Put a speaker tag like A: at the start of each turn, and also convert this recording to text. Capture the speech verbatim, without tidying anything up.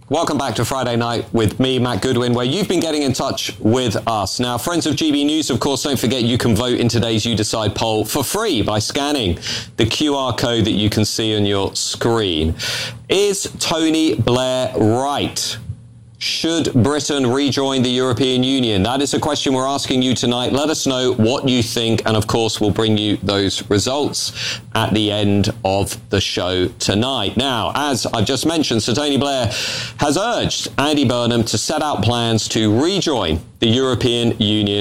A: Welcome back to Friday Night with me, Matt Goodwin, where you've been getting in touch with us. Now, friends of G B News, of course, don't forget you can vote in today's You Decide poll for free by scanning the Q R code that you can see on your screen. Is Tony Blair right? Should Britain rejoin the European Union? That is a question we're asking you tonight. Let us know what you think, and of course, we'll bring you those results at the end of the show tonight. Now, as I've just mentioned, Sir Tony Blair has urged Andy Burnham to set out plans to rejoin the European Union